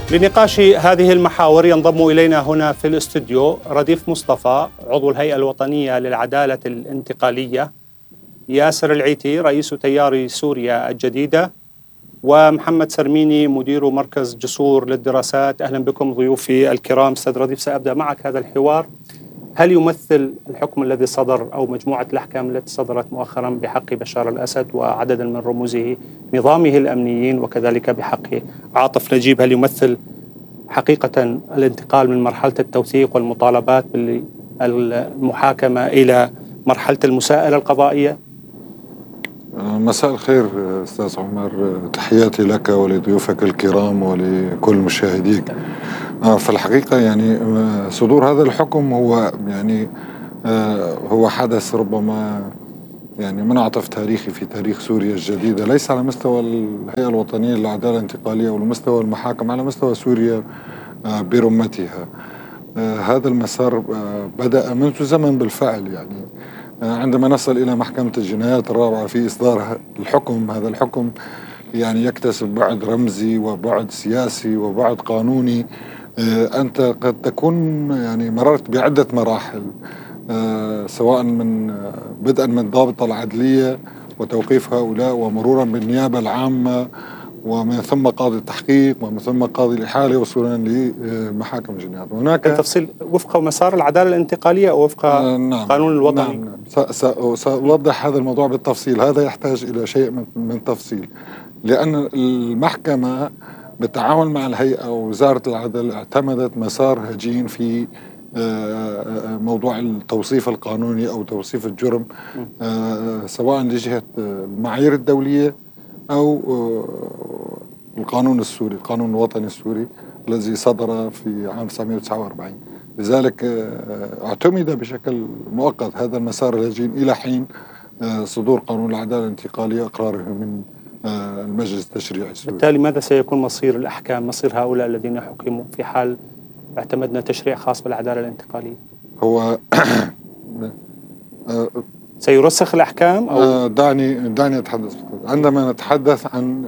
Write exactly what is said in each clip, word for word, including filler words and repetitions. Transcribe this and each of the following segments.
لنقاش هذه المحاور ينضم إلينا هنا في الاستوديو رديف مصطفى عضو الهيئة الوطنية للعدالة الانتقالية، ياسر العيتي رئيس تيار سوريا الجديدة، ومحمد سرميني مدير مركز جسور للدراسات. أهلا بكم ضيوفي الكرام. أستاذ رديف، سأبدأ معك هذا الحوار. هل يمثل الحكم الذي صدر أو مجموعة الأحكام التي صدرت مؤخرا بحق بشار الأسد وعدد من رموزه نظامه الأمنيين وكذلك بحق عاطف نجيب، هل يمثل حقيقة الانتقال من مرحلة التوثيق والمطالبات بالمحاكمة إلى مرحلة المساءلة القضائية؟ مساء الخير أستاذ عمر، تحياتي لك ولضيوفك الكرام ولكل مشاهديك. في الحقيقة يعني صدور هذا الحكم هو يعني هو حدث ربما يعني منعطف تاريخي في تاريخ سوريا الجديدة، ليس على مستوى الهيئة الوطنية للعدالة الانتقالية ولا مستوى المحاكم، على مستوى سوريا برمتها. هذا المسار بدأ منذ زمن بالفعل، يعني عندما نصل إلى محكمة الجنايات الرابعة في إصدار الحكم، هذا الحكم يعني يكتسب بعد رمزي وبعد سياسي وبعد قانوني. أنت قد تكون يعني مررت بعدة مراحل، سواء من بدءا من الضابطة العدلية وتوقيف هؤلاء ومرورا بالنيابة العامة ومن ثم قاضي التحقيق ومن ثم قاضي الإحالة وصولا لمحاكم الجنايات. هناك التفصيل وفق مسار العدالة الانتقالية أو وفق آه نعم القانون الوطني؟ نعم نعم. سأوضح هذا الموضوع بالتفصيل، هذا يحتاج إلى شيء من, من تفصيل، لأن المحكمة بالتعاون مع الهيئة ووزارة العدل اعتمدت مسار هجين في موضوع التوصيف القانوني أو توصيف الجرم، سواء لجهة المعايير الدولية أو القانون السوري، القانون الوطني السوري الذي صدر في عام تسعمائة وتسعة وأربعين. لذلك اعتمد بشكل مؤقت هذا المسار الهجين إلى حين صدور قانون العدالة الانتقالية وإقراره من المجلس التشريعي السوري. بالتالي ماذا سيكون مصير الأحكام، مصير هؤلاء الذين حكموا في حال اعتمدنا تشريع خاص بالعدالة الانتقالية؟ هو سيرسخ الأحكام أو دعني دعني أتحدث. عندما نتحدث عن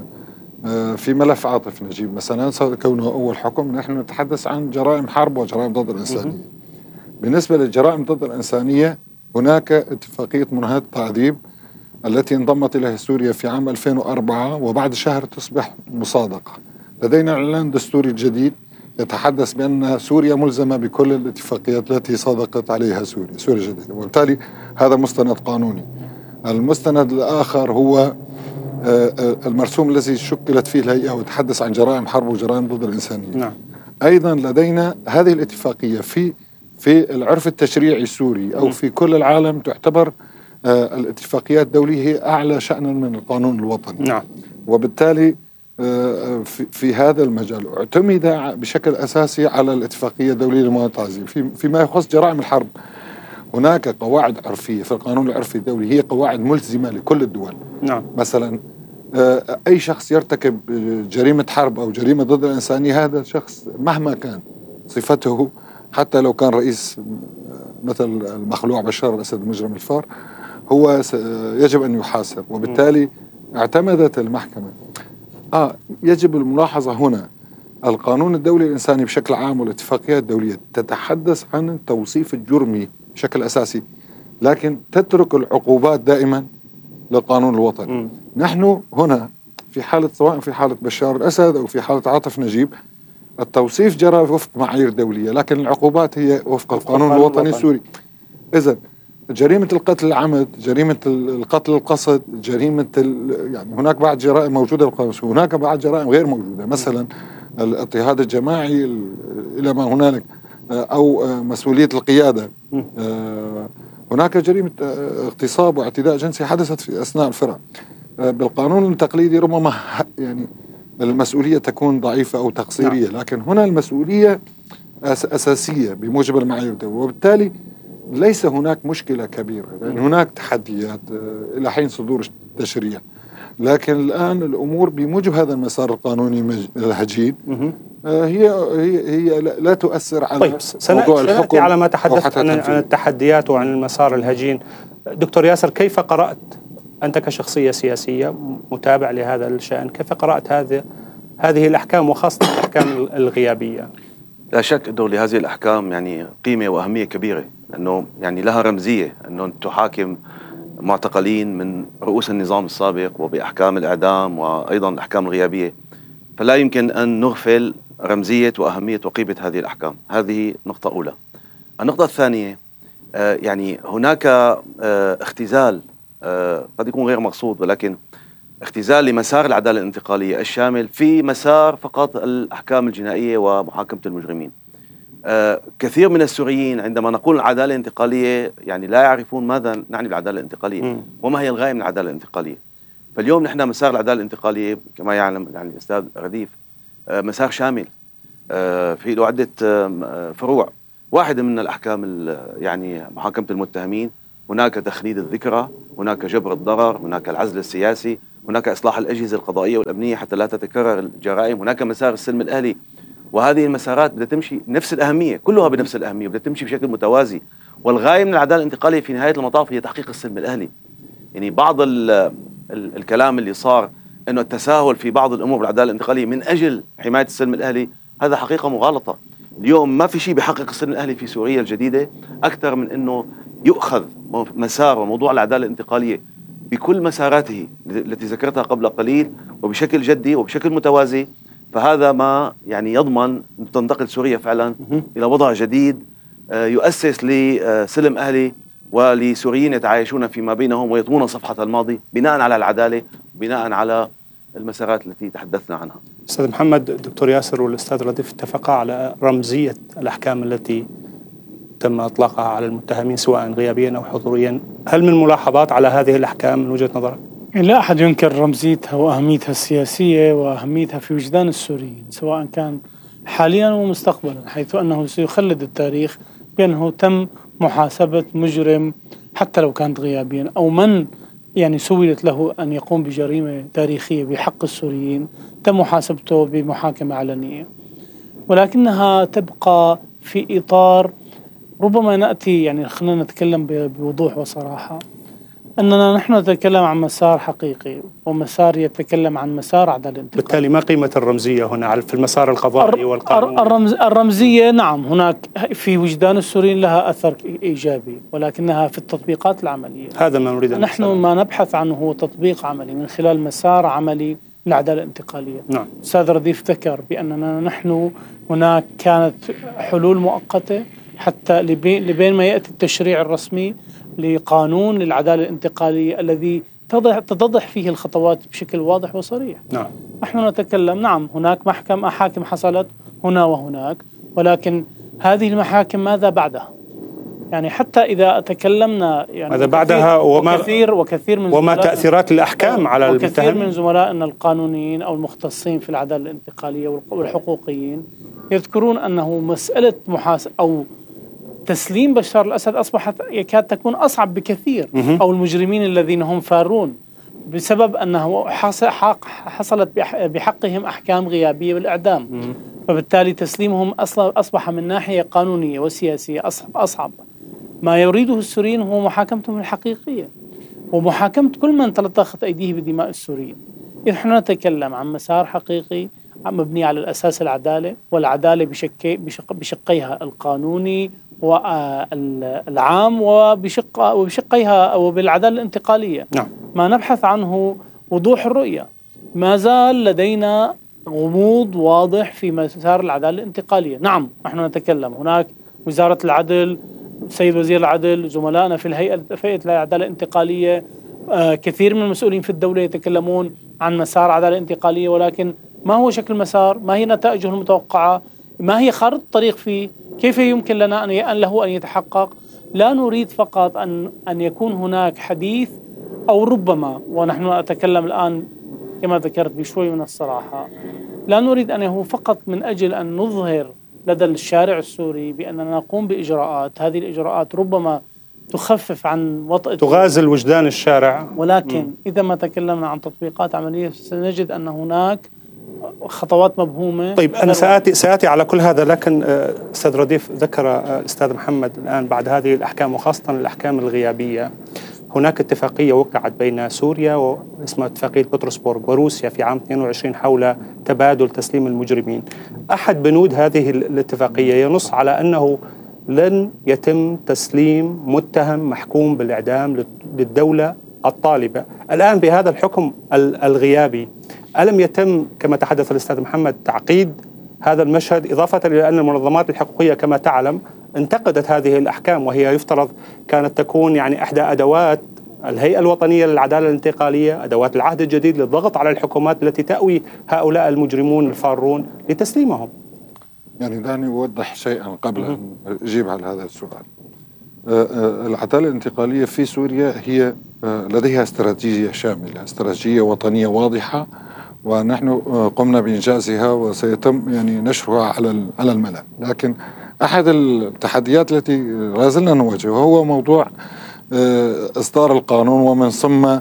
في ملف عاطف نجيب مثلا كونه أول حكم، نحن نتحدث عن جرائم حرب وجرائم ضد الإنسانية. بالنسبة للجرائم ضد الإنسانية هناك اتفاقية مناهاة التعذيب التي انضمت إليها سوريا في عام ألفين وأربعة، وبعد شهر تصبح مصادقة. لدينا إعلان دستوري جديد يتحدث بأن سوريا ملزمة بكل الاتفاقيات التي صادقت عليها سوريا سوريا الجديدة، وبالتالي هذا مستند قانوني. المستند الآخر هو المرسوم الذي شكلت فيه الهيئة ويتحدث عن جرائم حرب وجرائم ضد الإنسانية. نعم. أيضا لدينا هذه الاتفاقية في في العرف التشريعي السوري أو في كل العالم تعتبر الاتفاقيات الدولية هي أعلى شأنا من القانون الوطني. نعم. وبالتالي في, في هذا المجال اعتمد بشكل أساسي على الاتفاقية الدولية لمناهاة التعذيب. في فيما يخص جرائم الحرب هناك قواعد عرفية في القانون العرفي الدولي، هي قواعد ملزمة لكل الدول. نعم. مثلا أي شخص يرتكب جريمة حرب أو جريمة ضد الإنسانية، هذا الشخص مهما كان صفته، حتى لو كان رئيس مثل المخلوع بشار الأسد مجرم الفار، هو يجب أن يحاسب. وبالتالي اعتمدت المحكمة آه يجب الملاحظة هنا القانون الدولي الإنساني بشكل عام والاتفاقيات الدولية تتحدث عن التوصيف الجرمي بشكل أساسي، لكن تترك العقوبات دائما للقانون الوطني. م. نحن هنا في حالة، سواء في حالة بشار الأسد أو في حالة عاطف نجيب، التوصيف جرى وفق معايير دولية، لكن العقوبات هي وفق القانون الوطني السوري. إذن جريمة القتل العمد، جريمة القتل القصد، جريمة يعني هناك بعض جرائم موجودة بالقانون، هناك بعض جرائم غير موجودة، مثلا الاضطهاد الجماعي إلى ما هنالك، أو مسؤولية القيادة. هناك جريمة اغتصاب واعتداء جنسي حدثت في أثناء الفرع. بالقانون التقليدي ربما يعني المسؤولية تكون ضعيفة أو تقصيرية، لكن هنا المسؤولية أساسية بموجب المعايير الدولية، وبالتالي ليس هناك مشكلة كبيرة، لأن يعني هناك تحديات إلى حين صدور التشريع، لكن الآن الأمور بموجب هذا المسار القانوني الهجين هي هي هي لا تؤثر على طيب موضوع الحكم. على ما تحدثت عن, عن التحديات وعن المسار الهجين، دكتور ياسر، كيف قرأت أنت كشخصية سياسية متابع لهذا الشأن، كيف قرأت هذا هذه الأحكام وخاصة الأحكام الغيابية؟ لا شك أنه لهذه الأحكام يعني قيمة وأهمية كبيرة، أنه يعني لها رمزية، أنه تحاكم معتقلين من رؤوس النظام السابق وبأحكام الإعدام وأيضا الأحكام الغيابية، فلا يمكن أن نغفل رمزية وأهمية وقيمة هذه الأحكام. هذه نقطة أولى. النقطة الثانية آه يعني هناك آه اختزال آه قد يكون غير مقصود، ولكن اختزال لمسار العدالة الانتقالية الشامل في مسار فقط الأحكام الجنائية ومحاكمة المجرمين. آه كثير من السوريين عندما نقول العدالة الانتقالية يعني لا يعرفون ماذا نعني بالعدالة الانتقالية م. وما هي الغاية من العدالة الانتقالية. فاليوم نحن مسار العدالة الانتقالية كما يعلم يعني الأستاذ رديف آه مسار شامل آه في له عدة آه فروع. واحدة من الأحكام يعني محاكمة المتهمين، هناك تخليد الذكرى، هناك جبر الضرر، هناك العزل السياسي، هناك إصلاح الأجهزة القضائية والأمنية حتى لا تتكرر الجرائم، هناك مسار السلم الأهلي. وهذه المسارات بدها تمشي بنفس الأهمية، كلها بنفس الأهمية، بدها تمشي بشكل متوازي. والغاية من العدالة الانتقالية في نهاية المطاف هي تحقيق السلم الأهلي. يعني بعض ال ال الكلام اللي صار أنه التساهل في بعض الأمور بالعدالة الانتقالية من أجل حماية السلم الأهلي، هذا حقيقة مغالطة. اليوم ما في شيء بيحقق السلم الأهلي في سوريا الجديدة أكثر من أنه يؤخذ مسار وموضوع العدالة الانتقالية بكل مساراته التي ذكرتها قبل قليل وبشكل جدي وبشكل متوازي. فهذا ما يعني يضمن أن تنتقل سوريا فعلا إلى وضع جديد يؤسس لسلم أهلي ولسوريين يتعايشون فيما بينهم ويطوون صفحة الماضي بناء على العدالة، بناء على المسارات التي تحدثنا عنها. أستاذ محمد، الدكتور ياسر والأستاذ رديف اتفقا على رمزية الأحكام التي تم إطلاقها على المتهمين سواء غيابيا أو حضوريا. هل من ملاحظات على هذه الأحكام من وجهة نظرك؟ لا أحد ينكر رمزيتها وأهميتها السياسية وأهميتها في وجدان السوريين سواء كان حاليا ومستقبلا، حيث أنه سيخلد التاريخ بأنه تم محاسبة مجرم حتى لو كانت غيابيا أو من يعني سولت له أن يقوم بجريمة تاريخية بحق السوريين تم محاسبته بمحاكمة علنية. ولكنها تبقى في إطار ربما نأتي يعني خلينا نتكلم بوضوح وصراحة أننا نحن نتكلم عن مسار حقيقي ومسار يتكلم عن مسار عدالة انتقالية. بالتالي ما قيمة الرمزية هنا في المسار القضائي والقانوني؟ الرمز الرمزية نعم هناك في وجدان السوريين لها أثر إيجابي، ولكنها في التطبيقات العملية هذا ما نريد أن نحن ما نبحث عنه هو تطبيق عملي من خلال مسار عملي للعدالة الانتقالية. نعم. أستاذ رديف ذكر بأننا نحن هناك كانت حلول مؤقتة حتى لبين ما يأتي التشريع الرسمي لقانون للعدالة الانتقالية الذي تتضح فيه الخطوات بشكل واضح وصريح. نعم. نحن نتكلم نعم هناك محكمة محاكم حصلت هنا وهناك، ولكن هذه المحاكم ماذا بعدها؟ يعني حتى إذا تكلمنا يعني ماذا بعدها وما وكثير وكثير من وما تأثيرات الأحكام على المتهم، وكثير من زملائنا القانونيين أو المختصين في العدالة الانتقالية والحقوقيين يذكرون أنه مسألة محاسبة أو تسليم بشار الأسد أصبحت يكاد تكون أصعب بكثير، أو المجرمين الذين هم فارون بسبب أنه حصلت بحقهم أحكام غيابية بالإعدام. فبالتالي تسليمهم أصبح من ناحية قانونية وسياسية أصعب أصعب. ما يريده السوريين هو محاكمتهم الحقيقية ومحاكمة كل من تلطخت أيديه بدماء السوريين. نحن نتكلم عن مسار حقيقي مبني على الأساس العدالة، والعدالة بشكي بشق بشقيها القانوني والعام وبشق وبشقيها وبالعدالة الانتقالية. نعم. ما نبحث عنه وضوح الرؤية. ما زال لدينا غموض واضح في مسار العدالة الانتقالية. نعم نحن نتكلم هناك وزارة العدل، السيد وزير العدل، زملائنا في الهيئة هيئة العدالة الانتقالية، آه كثير من المسؤولين في الدولة يتكلمون عن مسار عدالة انتقالية، ولكن ما هو شكل المسار؟ ما هي نتائجه المتوقعة؟ ما هي خارطة الطريق فيه؟ كيف يمكن لنا أن له أن يتحقق؟ لا نريد فقط أن أن يكون هناك حديث أو ربما، ونحن نتكلم الآن كما ذكرت بشوي من الصراحة، لا نريد أن هو فقط من أجل أن نظهر لدى الشارع السوري بأننا نقوم بإجراءات، هذه الإجراءات ربما تخفف عن وطأة تغازل وجدان الشارع. ولكن م. إذا ما تكلمنا عن تطبيقات عملية سنجد أن هناك خطوات مبهومة. طيب أنا سآتي سآتي على كل هذا، لكن أستاذ رديف ذكر الأستاذ محمد الآن بعد هذه الأحكام وخاصة الأحكام الغيابية هناك اتفاقية وقعت بين سوريا واسمها اتفاقية بطرسبورغ وروسيا في عام اثنين وعشرين حول تبادل تسليم المجرمين. أحد بنود هذه الاتفاقية ينص على أنه لن يتم تسليم متهم محكوم بالإعدام للدولة الطالبة. الآن بهذا الحكم الغيابي ألم يتم كما تحدث الأستاذ محمد تعقيد هذا المشهد، إضافة إلى أن المنظمات الحقوقية كما تعلم انتقدت هذه الأحكام، وهي يفترض كانت تكون يعني إحدى أدوات الهيئة الوطنية للعدالة الانتقالية، أدوات العهد الجديد للضغط على الحكومات التي تأوي هؤلاء المجرمون الفارون لتسليمهم. يعني دعني أوضح شيئا قبل أن أجيب على هذا السؤال. العدالة الانتقالية في سوريا هي لديها استراتيجية شاملة، استراتيجية وطنية واضحة، ونحن قمنا بإنجازها وسيتم يعني نشرها على على الملأ. لكن أحد التحديات التي لا زلنا نواجهها هو موضوع إصدار القانون، ومن ثم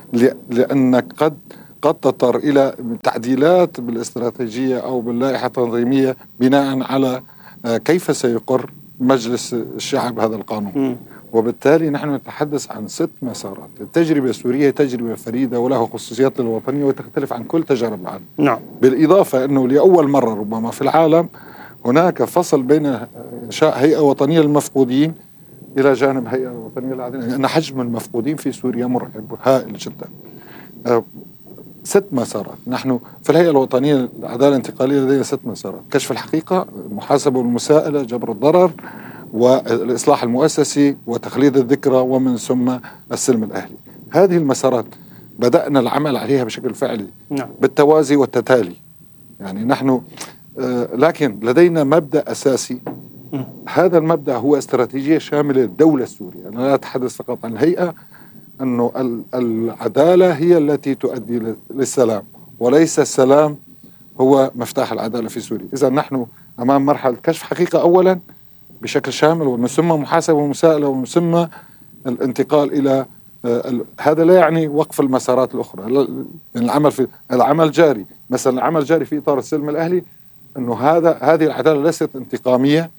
لأنك قد قد تضطر إلى تعديلات بالاستراتيجية أو باللائحة التنظيمية بناء على كيف سيقر مجلس الشعب هذا القانون. م. وبالتالي نحن نتحدث عن ست مسارات. التجربة السورية تجربة فريدة ولها خصوصيات الوطنية وتختلف عن كل تجارب العالم. نعم. بالإضافة أنه لأول مرة ربما في العالم هناك فصل بين إنشاء هيئة وطنية للمفقودين إلى جانب هيئة وطنية للعدالة، لأن حجم المفقودين في سوريا مرعب هائل جدا. أه ست مسارات. نحن في الهيئة الوطنية للعدالة الانتقالية لدينا ست مسارات: كشف الحقيقة، المحاسبة والمساءلة، جبر الضرر، والإصلاح المؤسسي، وتخليد الذكرى، ومن ثم السلم الأهلي. هذه المسارات بدأنا العمل عليها بشكل فعلي. نعم. بالتوازي والتتالي. يعني نحن آه لكن لدينا مبدأ أساسي. م. هذا المبدأ هو استراتيجية شاملة للدولة السورية. أنا لا أتحدث فقط عن الهيئة، أنه العدالة هي التي تؤدي للسلام، وليس السلام هو مفتاح العدالة في سوريا. إذا نحن أمام مرحلة كشف حقيقة أولا بشكل شامل، ومن ثم محاسبة ومساءلة، ومن ثم الانتقال إلى هذا لا يعني وقف المسارات الأخرى. العمل في العمل جاري، مثلا العمل جاري في إطار السلم الأهلي، أنه هذا هذه العدالة ليست انتقامية.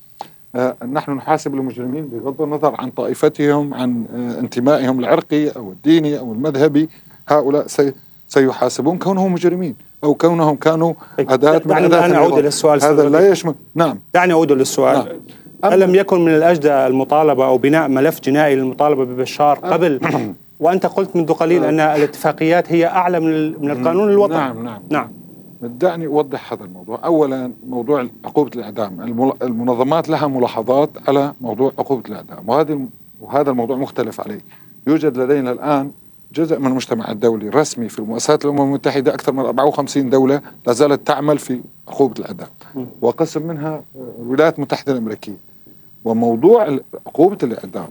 نحن نحاسب المجرمين بغض النظر عن طائفتهم، عن انتمائهم العرقي أو الديني أو المذهبي. هؤلاء سي سيحاسبون كونهم مجرمين أو كونهم كانوا أداة من أداة النظام. هذا لا يشمل. نعم. دعني أعود للسؤال. نعم. ألم يكن من الأجدى المطالبة أو بناء ملف جنائي للمطالبة ببشار قبل؟ وأنت قلت منذ قليل أن الاتفاقيات هي أعلى من من القانون الوطني. نعم نعم نعم. دعني أوضح هذا الموضوع. أولا موضوع عقوبة الإعدام، المنظمات لها ملاحظات على موضوع عقوبة الإعدام، وهذا وهذا الموضوع مختلف عليه. يوجد لدينا الآن جزء من المجتمع الدولي الرسمي في المؤسسات الأمم المتحدة، أكثر من أربعة وخمسين دولة لا زالت تعمل في عقوبة الإعدام، وقسم منها الولايات المتحدة الأمريكية. وموضوع عقوبة الإعدام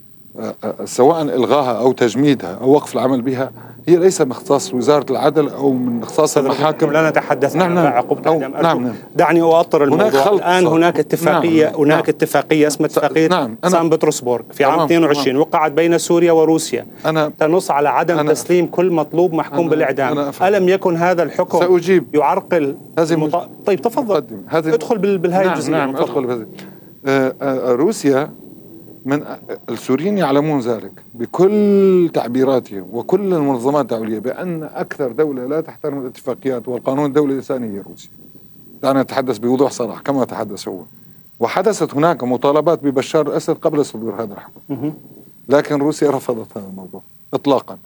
سواء إلغاها أو تجميدها أو وقف العمل بها هي ليس من اختصاص وزارة العدل أو من اختصاص المحاكم. لا نتحدث نعم عن عقوبة الإعدام. نعم نعم. دعني أؤطر الموضوع. الآن هناك اتفاقية نعم. هناك نعم. اتفاقية اسمها اتفاقية نعم. سان بطرسبورغ في عام اثنين وعشرين وقعت بين سوريا وروسيا، أنا تنص على عدم أنا تسليم كل مطلوب محكوم أنا بالإعدام. أنا ألم يكن هذا الحكم سأجيب. يعرقل المط... طيب تفضل هذه... ادخل بالهاي نعم. الجزئية. نعم ادخل بهذه. آه آه روسيا من السوريين يعلمون ذلك بكل تعبيراتهم، وكل المنظمات الدولية، بأن أكثر دولة لا تحترم الاتفاقيات والقانون الدولي الإنساني هي روسيا. دعنا نتحدث بوضوح صراحة كما تحدث هو. وحدثت هناك مطالبات ببشار الأسد قبل صدور هذا الحكم، لكن روسيا رفضت هذا الموضوع إطلاقا.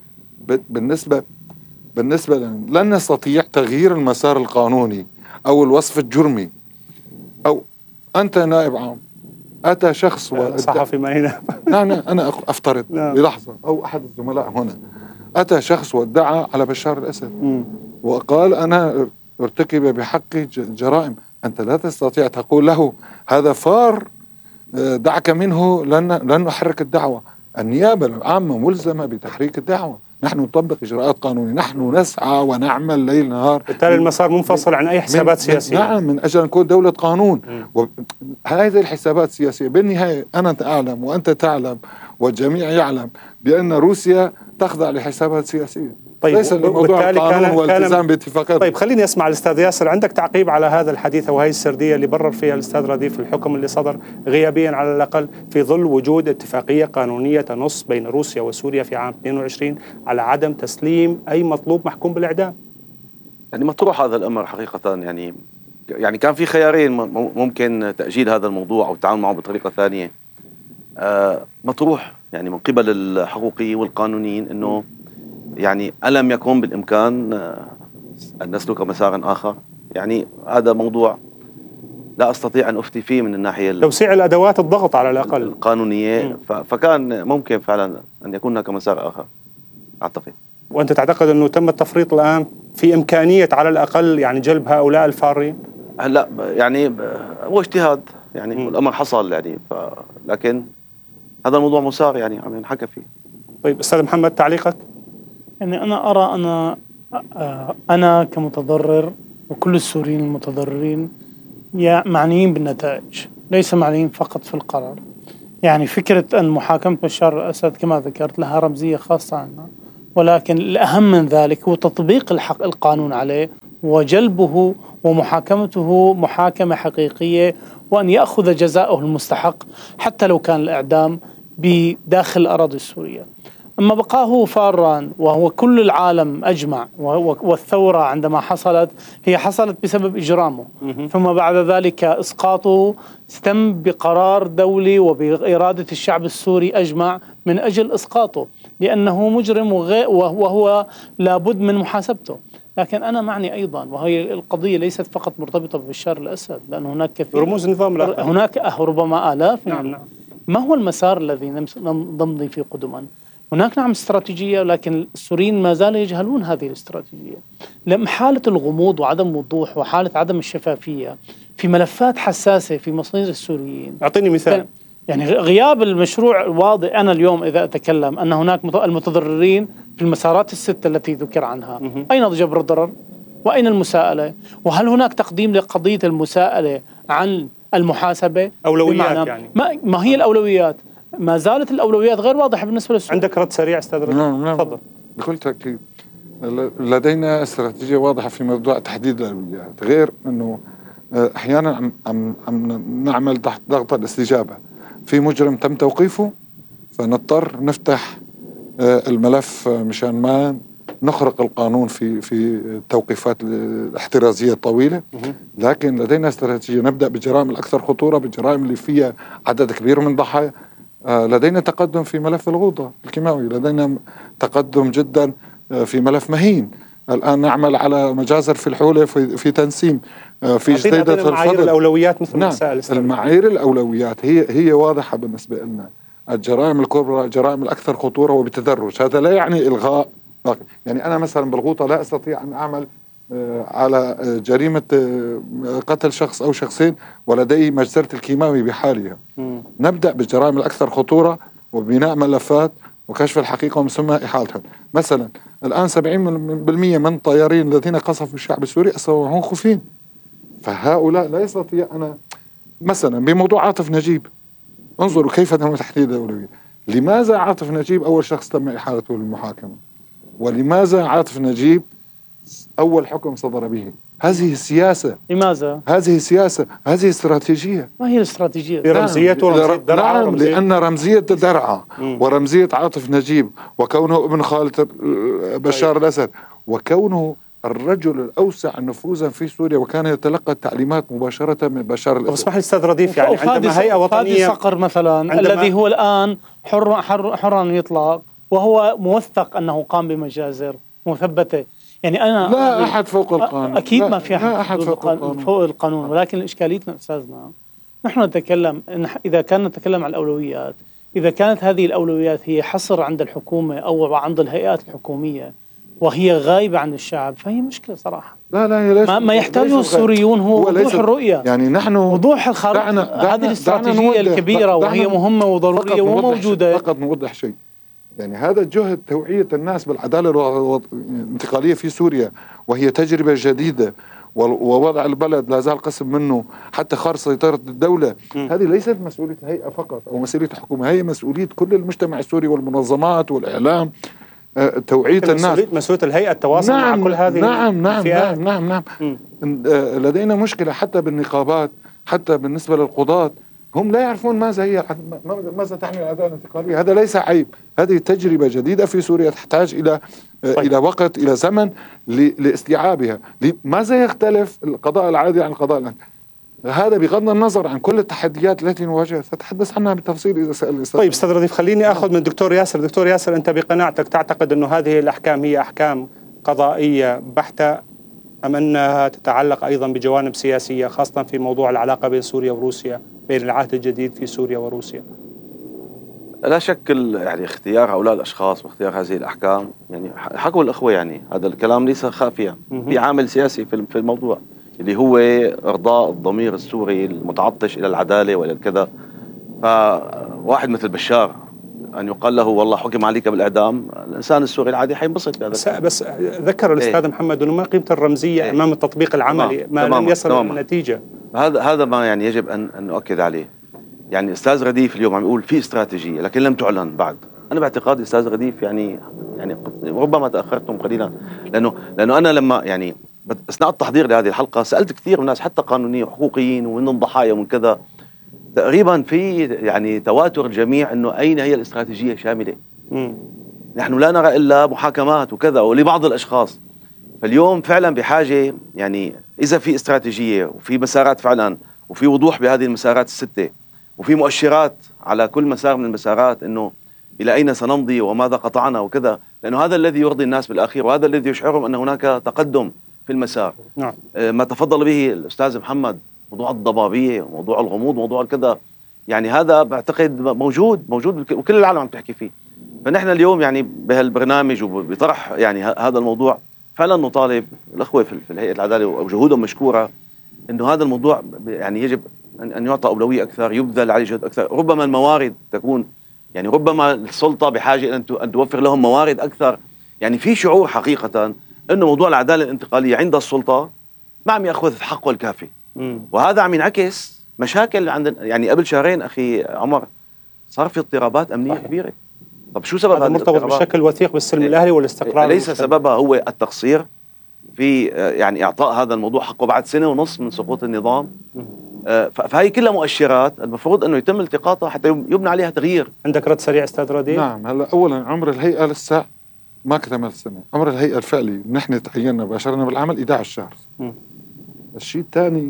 بالنسبة بالنسبة لنا لن نستطيع تغيير المسار القانوني أو الوصف الجرمي. أو أنت نائب عام، أتى شخص صحفي ما هنا نعم أنا أفترض للحظة أو أحد الزملاء هنا أتى شخص وادعى على بشار الأسد م. وقال أنا ارتكب بحقي جرائم. أنت لا تستطيع تقول له هذا فار دعك منه، لن لن نحرك الدعوة. النيابة العامة ملزمة بتحريك الدعوة. نحن نطبق إجراءات قانونية، نحن نسعى ونعمل ليل نهار. بالتالي المسار منفصل عن أي حسابات سياسية. نعم، من أجل أن نكون دولة قانون. وهذه الحسابات السياسية بالنهاية أنا أعلم وأنت تعلم والجميع يعلم بأن روسيا تخضع لحسابات سياسية. طيب ليس الموضوع القانون والالتزام باتفاقات. طيب خليني أسمع الأستاذ ياسر، عندك تعقيب على هذا الحديث وهي السردية اللي برر فيها الأستاذ رديف الحكم اللي صدر غيابيا على الأقل في ظل وجود اتفاقية قانونية تنص بين روسيا وسوريا في عام اثنين وعشرين على عدم تسليم أي مطلوب محكوم بالإعدام؟ يعني مطروح هذا الأمر حقيقة، يعني يعني كان في خيارين، ممكن تأجيل هذا الموضوع أو التعامل معه بطريقة ثانية. آه مطروح يعني من قبل الحقوقيين والقانونيين إنه يعني ألم يكن بالإمكان أن نسلك مسارا آخر. يعني هذا موضوع لا أستطيع أن أفتي فيه من الناحية توسيع الأدوات الضغط على الأقل القانونية، فكان ممكن فعلا أن يكون هناك مسار آخر أعتقد. وأنت تعتقد أنه تم التفريط الآن في إمكانية على الأقل يعني جلب هؤلاء الفارين؟ هلا يعني هو اجتهاد يعني والأمر حصل يعني، لكن هذا الموضوع مسار يعني عم ينحكى فيه. طيب أستاذ محمد تعليقك؟ يعني أنا أرى أنا أنا كمتضرر وكل السوريين المتضررين معنيين بالنتائج، ليس معنيين فقط في القرار. يعني فكرة أن محاكمة بشار الأسد كما ذكرت لها رمزية خاصة عنا، ولكن الأهم من ذلك هو تطبيق الحق القانون عليه وجلبه ومحاكمته محاكمة حقيقية، وأن يأخذ جزاءه المستحق حتى لو كان الإعدام بداخل الأراضي السورية. أما بقاه فارا وهو كل العالم أجمع، والثورة عندما حصلت هي حصلت بسبب إجرامه، ثم بعد ذلك إسقاطه تم بقرار دولي وبإرادة الشعب السوري أجمع من أجل إسقاطه لأنه مجرم وهو لابد من محاسبته. لكن أنا معني أيضا، وهي القضية ليست فقط مرتبطة ببشار الأسد، لأن هناك كثير رموز النظام الآخر، هناك ربما آلاف. نعم نعم. ما هو المسار الذي نمضي فيه قدما؟ هناك نعم استراتيجية، لكن السوريين ما زالوا يجهلون هذه الاستراتيجية. لما حالة الغموض وعدم وضوح وحالة عدم الشفافية في ملفات حساسة في مصير السوريين. أعطيني مثال. يعني غياب المشروع الواضح. أنا اليوم إذا أتكلم أن هناك المتضررين في المسارات الستة التي ذكر عنها، أين جبر الضرر؟ وأين المساءلة؟ وهل هناك تقديم لقضية المساءلة عن المحاسبة؟ أولويات يعني ما, ما هي الأولويات؟ ما زالت الأولويات غير واضحة بالنسبة للسوريين. عندك رد سريع أستاذ رد؟ نعم نعم تفضل. بكل تأكيد لدينا استراتيجية واضحة في موضوع تحديد الأولويات، غير أنه أحيانا عم, عم, عم نعمل تحت ضغط الاستجابة في مجرم تم توقيفه، فنضطر نفتح الملف مشان ما نخرق القانون في في التوقيفات الاحترازية الطويلة. لكن لدينا استراتيجية نبدأ بالجرائم الأكثر خطورة، بالجرائم اللي فيها عدد كبير من ضحايا. لدينا تقدم في ملف الغوطة الكيماوي، لدينا تقدم جدا في ملف مهين. الآن نعمل على مجازر في الحولة في, في تنسيم في جديدة الفضل. معايير الأولويات مثل نعم. مسائل المعايير الأولويات هي هي واضحة بالنسبة لنا. الجرائم الكبرى، الجرائم الأكثر خطورة وبتدرج. هذا لا يعني إلغاء. يعني أنا مثلا بالغوطة لا أستطيع أن أعمل على جريمة قتل شخص أو شخصين ولدي مجزرة الكيماوي بحالها. م. نبدأ بالجرائم الأكثر خطورة وبناء ملفات وكشف الحقيقة ومن ثم إحالتها. مثلا الآن سبعين بالمئة من الطيارين الذين قصفوا الشعب السوري أصبحوا خفين. فهؤلاء لا يستطيع أنا مثلا بموضوع عاطف نجيب، انظروا كيف تم تحديد الأولوية. لماذا عاطف نجيب أول شخص تم إحالته للمحاكمة؟ ولماذا عاطف نجيب أول حكم صدر به؟ هذه السياسة. لماذا؟ هذه السياسة، هذه استراتيجية. ما هي الاستراتيجية؟ رمزية ورمزية درعا. نعم، لأن رمزية درعا ورمزية عاطف نجيب وكونه ابن خالة بشار الأسد وكونه الرجل الأوسع نفوذا في سوريا وكان يتلقى التعليمات مباشرة من بشار الأسد. اسمح لي أستاذ رديف، يعني عندما هيئة وطنية صقر مثلا الذي هو الآن حر حر حر أن يطلق وهو موثق أنه قام بمجازر مثبتة. يعني أنا لا أحد فوق القانون. أكيد لا ما في أحد, أحد فوق القانون. فوق القانون، ولكن إشكاليتنا أستاذنا نحن نتكلم إن إذا كان نتكلم عن الأولويات، إذا كانت هذه الأولويات هي حصر عند الحكومة أو عند الهيئات الحكومية وهي غايبة عن الشعب، فهي مشكلة صراحة. لا لا ليش ما, ما يحتاجه السوريون هو, هو وضوح الرؤية، يعني نحن وضوح الخارطة. هذه الاستراتيجية الكبيرة وهي مهمة وضرورية وموجودة. فقط نوضح شيء، يعني هذا جهد توعية الناس بالعدالة الانتقالية في سوريا وهي تجربة جديدة ووضع البلد لا زال قسم منه حتى خارج سيطرة الدولة. م. هذه ليست مسؤولية الهيئة فقط أو مسؤولية الحكومة، هي مسؤولية كل المجتمع السوري والمنظمات والإعلام. آه، توعية الناس. مسؤولية الهيئة التواصل نعم مع كل هذه نعم نعم الفئات. نعم نعم, نعم. آه، لدينا مشكلة حتى بالنقابات، حتى بالنسبة للقضاة، هم لا يعرفون ماذا هي ماذا تعني العدالة الانتقالية. هذا ليس عيب، هذه تجربة جديدة في سوريا تحتاج إلى طيب. إلى وقت، إلى زمن لاستيعابها. ماذا يختلف القضاء العادي عن القضاء الانتقالي؟ هذا بغض النظر عن كل التحديات التي نواجهها، سأتحدث عنها بالتفصيل إذا سأل الأستاذ. طيب أستاذ رديف، خليني أخذ من دكتور ياسر. دكتور ياسر، أنت بقناعتك تعتقد أنه هذه الأحكام هي أحكام قضائية بحتة أم أنها تتعلق أيضا بجوانب سياسية، خاصة في موضوع العلاقة بين سوريا وروسيا، بين العهد الجديد في سوريا وروسيا؟ لا شك يعني اختيار هؤلاء الأشخاص واختيار هذه الأحكام، يعني حكوا الأخوة، يعني هذا الكلام ليس خافيا، في عامل سياسي في الموضوع اللي هو إرضاء الضمير السوري المتعطش إلى العدالة وإلى الكذا. فواحد مثل بشار أن يقال له والله حكم عليك بالإعدام، الإنسان السوري العادي حينبسط بهذا. بس, بس ذكر الأستاذ إيه؟ محمد أنه ما قيمة الرمزية إيه؟ أمام التطبيق العملي تمام. ما تمام. لم يصل إلى النتيجة. هذا هذا ما يعني يجب أن أن نؤكد عليه. يعني أستاذ رديف اليوم عم يقول في استراتيجية لكن لم تعلن بعد. أنا باعتقادي أستاذ رديف يعني يعني ربما تأخرتم قليلا، لأنه لأنه أنا لما يعني أثناء التحضير لهذه الحلقة سألت كثير من الناس حتى قانونيين وحقوقيين ومن الضحايا ومن كذا، تقريبا في يعني تواتر الجميع انه اين هي الاستراتيجيه الشامله. مم. نحن لا نرى الا محاكمات وكذا ولبعض الاشخاص. فاليوم فعلا بحاجه، يعني اذا في استراتيجيه وفي مسارات فعلا وفي وضوح بهذه المسارات السته وفي مؤشرات على كل مسار من المسارات انه الى اين سنمضي وماذا قطعنا وكذا، لانه هذا الذي يرضي الناس بالاخير وهذا الذي يشعرهم ان هناك تقدم في المسار. نعم. ما تفضل به الاستاذ محمد، موضوع الضبابية وموضوع الغموض وموضوع الكذا، يعني هذا بعتقد موجود موجود وكل العالم عم تحكي فيه. فنحن اليوم يعني بهالبرنامج وبطرح يعني هذا الموضوع فعلا نطالب الأخوة في الهيئة العدالة وجهودهم مشكورة انه هذا الموضوع يعني يجب ان يعطى أولوية أكثر، يبذل عليه جهد أكثر. ربما الموارد تكون يعني ربما السلطة بحاجة ان توفر لهم موارد أكثر. يعني في شعور حقيقة انه موضوع العدالة الانتقالية عند السلطة ما عم يأخذ حقه الكافي. مم. وهذا عم ينعكس مشاكل عند يعني قبل شهرين اخي عمر صار في اضطرابات امنيه صحيح. كبيره. طب شو سبب هذا؟ مرتبط بشكل وثيق بالسلم الاهلي والاستقرار. ليس سببها هو التقصير في يعني اعطاء هذا الموضوع حقه بعد سنه ونص من سقوط النظام. آه فهي كلها مؤشرات المفروض انه يتم التقاطها حتى يبنى عليها تغيير. عندك رد سريع استاذ رديف؟ نعم. هلا اولا عمر الهيئه لسه ما كتمل السنه، عمر الهيئه الفعلي نحن تعيننا باشرنا بالعمل إحدى عشر شهر. م. الشيء الثاني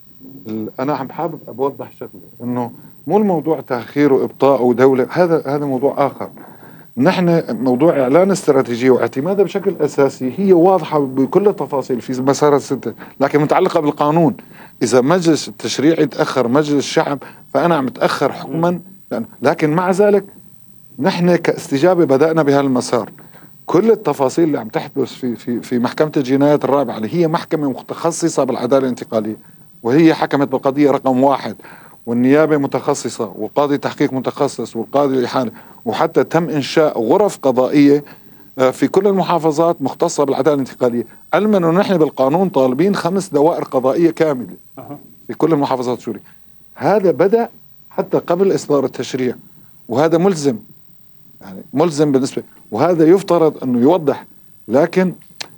أنا عم حابب أوضح شغلة، إنه مو الموضوع تأخير وإبطاء ودولة، هذا هذا موضوع آخر. نحن موضوع إعلان استراتيجية واعتمادها بشكل أساسي هي واضحة بكل التفاصيل في مسارات ستة، لكن متعلقة بالقانون. إذا مجلس التشريع يتأخر، مجلس الشعب، فأنا عم أتأخر حكما. لكن مع ذلك نحن كاستجابة بدأنا بهذا المسار. كل التفاصيل اللي عم تحدث في في في محكمة الجنايات الرابعة اللي هي محكمة متخصصة بالعدالة الانتقالية، وهي حكمت بالقضية رقم واحد، والنيابة متخصصة، والقاضي تحقيق متخصص، والقاضي الإحالة، وحتى تم إنشاء غرف قضائية في كل المحافظات مختصة بالعدالة الانتقالية. علما أنه نحن بالقانون طالبين خمس دوائر قضائية كاملة في كل المحافظات السورية. هذا بدأ حتى قبل إصدار التشريع، وهذا ملزم، يعني ملزم بالنسبة، وهذا يفترض أنه يوضح. لكن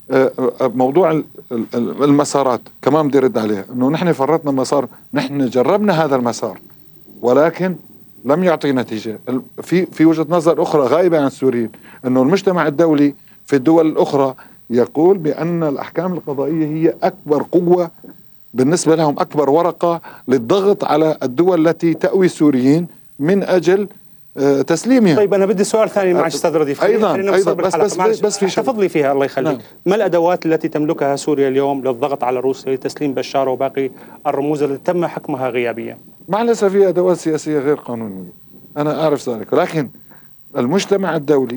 موضوع المسارات كمان بدي رد عليها، انه نحن فرطنا مسار، نحن جربنا هذا المسار ولكن لم يعطي نتيجة. في في وجهة نظر اخرى غائبة عن السوريين، انه المجتمع الدولي في الدول الاخرى يقول بان الاحكام القضائية هي اكبر قوة بالنسبة لهم، اكبر ورقة للضغط على الدول التي تأوي السوريين من اجل تسليمها. طيب انا بدي سؤال ثاني مع استاذ رديف ايضا ايضا بس بس, بس, بس في تفضلي فيها الله يخليك. نعم. ما الادوات التي تملكها سوريا اليوم للضغط على روسيا لتسليم بشار وباقي الرموز التي تم حكمها غيابيا؟ مع الاسف في ادوات سياسيه غير قانونيه، انا اعرف ذلك، لكن المجتمع الدولي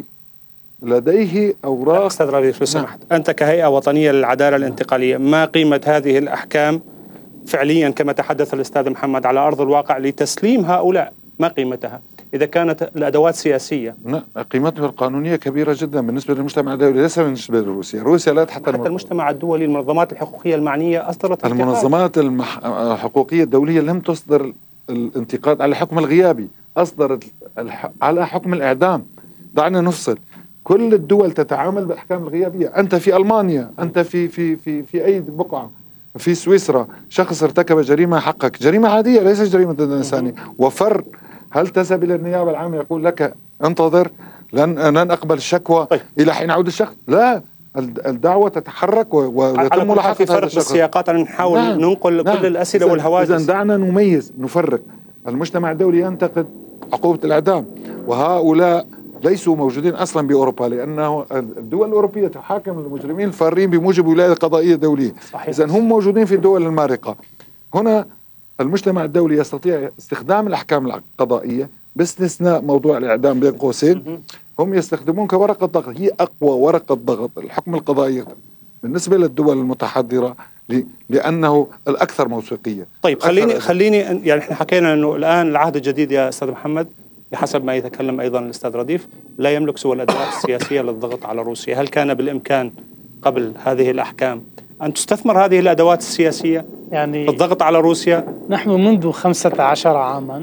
لديه اوراق. استاذ رديف لو سمحت، نعم. انت كهيئه وطنيه للعداله الانتقاليه، ما قيمه هذه الاحكام فعليا كما تحدث الاستاذ محمد على ارض الواقع لتسليم هؤلاء؟ ما قيمتها إذا كانت الأدوات سياسية؟ لا، قيمتها القانونية كبيرة جدا بالنسبة للمجتمع الدولي، ليس بالنسبة لروسيا. روسيا لا حتى, حتى المجتمع الدولي، المنظمات الحقوقية المعنية أصدرت انتقاد. المنظمات المح... الحقوقية الدولية لم تصدر الانتقاد على الحكم الغيابي، أصدرت الح... على حكم الإعدام. دعنا نفصل، كل الدول تتعامل باحكام الغيابيه. انت في المانيا، انت في في في في اي بقعه، في سويسرا شخص ارتكب جريمه حقك، جريمه عاديه ليست جريمه ضد الانسانيه، وفر، هل تذهب الى النيابه العامه يقول لك انتظر لن لن اقبل الشكوى طيب. الى حين يعود الشخص؟ لا، الدعوه تتحرك ويتم ملاحقه في فرق بالسياقات. أن نحاول نعم. ننقل نعم. كل الاسئله والهواجس. اذا دعنا نميز نفرق. المجتمع الدولي ينتقد عقوبه الاعدام، وهؤلاء ليسوا موجودين اصلا باوروبا، لانه الدول الاوروبيه تحاكم المجرمين الفارين بموجب ولايه قضائيه دوليه. اذا هم موجودين في الدول المارقه. هنا المجتمع الدولي يستطيع استخدام الاحكام القضائيه باستثناء موضوع الاعدام بين قوسين، هم يستخدمون كورقه ضغط، هي اقوى ورقه ضغط الحكم القضائي بالنسبه للدول المتحضره لانه الاكثر موثوقيه. طيب خليني خليني يعني احنا حكينا انه الان العهد الجديد يا استاذ محمد بحسب ما يتكلم أيضا الأستاذ رديف لا يملك سوى الأدوات السياسية للضغط على روسيا. هل كان بالإمكان قبل هذه الأحكام أن تستثمر هذه الأدوات السياسية يعني الضغط على روسيا؟ نحن منذ خمسة عشر عاما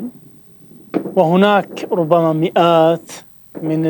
وهناك ربما مئات من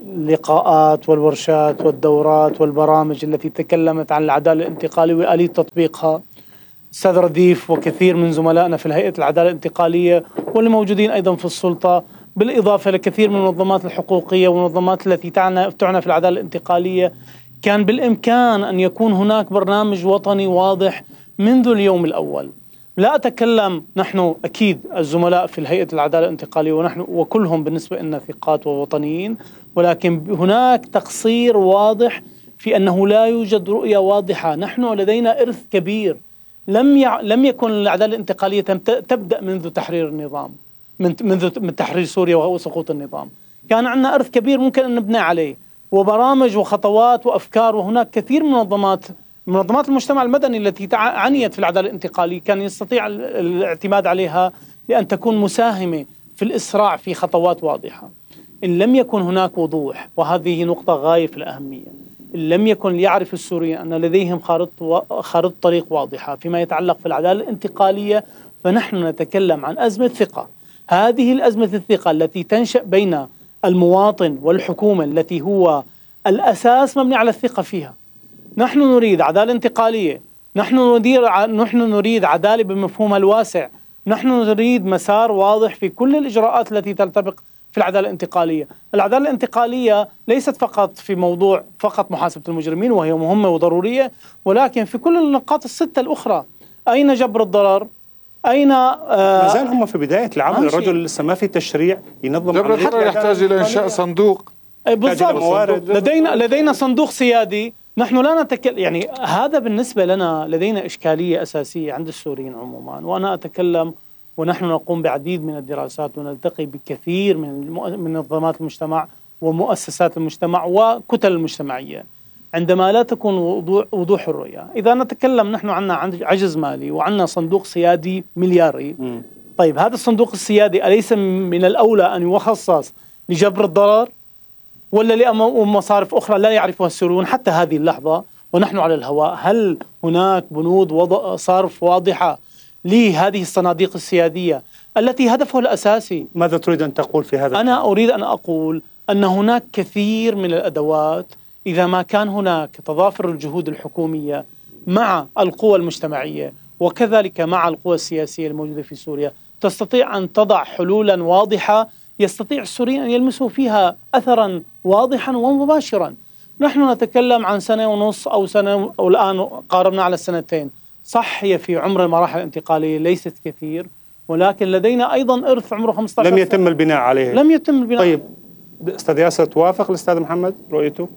اللقاءات والورشات والدورات والبرامج التي تكلمت عن العدالة الانتقالية وآلية تطبيقها. أستاذ رديف وكثير من زملائنا في الهيئة العدالة الانتقالية واللي موجودين أيضا في السلطة، بالإضافة لكثير من المنظمات الحقوقية والمنظمات التي تعنى تعنى في العدالة الانتقالية، كان بالإمكان أن يكون هناك برنامج وطني واضح منذ اليوم الأول. لا أتكلم، نحن أكيد الزملاء في الهيئة العدالة الانتقالية ونحن وكلهم بالنسبة لنا ثقات ووطنيين، ولكن هناك تقصير واضح في أنه لا يوجد رؤية واضحة. نحن لدينا إرث كبير، لم يع... لم يكن العدالة الانتقالية تبدأ منذ تحرير النظام، من منذ من تحرير سوريا وسقوط النظام. كان عندنا إرث كبير ممكن أن نبني عليه، وبرامج وخطوات وأفكار، وهناك كثير من منظمات منظمات المجتمع المدني التي عنيت في العدالة الانتقالية كان يستطيع الاعتماد عليها لأن تكون مساهمة في الإسراع في خطوات واضحة. إن لم يكن هناك وضوح، وهذه نقطة غاية في الأهمية، إن لم يكن يعرف السوريين أن لديهم خارطة خارطة طريق واضحة فيما يتعلق في العدالة الانتقالية، فنحن نتكلم عن أزمة ثقة. هذه الأزمة الثقة التي تنشأ بين المواطن والحكومة التي هو الأساس مبني على الثقة فيها. نحن نريد عدالة انتقالية، نحن نريد نحن نريد عدالة بمفهومها الواسع، نحن نريد مسار واضح في كل الإجراءات التي تنطبق في العدالة الانتقالية. العدالة الانتقالية ليست فقط في موضوع فقط محاسبة المجرمين وهي مهمة وضرورية، ولكن في كل النقاط الستة الأخرى. أين جبر الضرر؟ أين آه ما زال هم في بداية العمل، الرجل لسه ما في تشريع ينظم جبر الضرر. يحتاج إلى إنشاء صندوق. بالضبط، لدينا لدينا صندوق سيادي. نحن لا نتكلم، يعني هذا بالنسبة لنا لدينا إشكالية أساسية عند السوريين عموما، وأنا أتكلم ونحن نقوم بعديد من الدراسات ونلتقي بكثير من من منظمات المجتمع ومؤسسات المجتمع وكتل المجتمعية. عندما لا تكون وضوح, وضوح الرؤية، إذا نتكلم نحن عنا عجز مالي وعنا صندوق سيادي ملياري، م. طيب هذا الصندوق السيادي أليس من الأولى أن يخصص لجبر الضرر ولا لمصارف أخرى لا يعرفها السوريون حتى هذه اللحظة ونحن على الهواء؟ هل هناك بنود وضع صرف واضحة لهذه الصناديق السيادية التي هدفها الأساسي؟ ماذا تريد أن تقول في هذا؟ أنا أريد أن أقول أن هناك كثير من الأدوات، إذا ما كان هناك تضافر الجهود الحكومية مع القوى المجتمعية وكذلك مع القوى السياسية الموجودة في سوريا، تستطيع أن تضع حلولا واضحة يستطيع السوريين أن يلمسوا فيها أثرا واضحا ومباشرا. نحن نتكلم عن سنة ونص أو سنة، أو الآن قاربنا على السنتين. صح، هي في عمر المراحل الانتقالية ليست كثير، ولكن لدينا أيضا إرث عمره خمسة عشر لم يتم سنة. البناء عليه لم يتم البناء. طيب أستاذ ياسر، توافق الأستاذ محمد رؤيته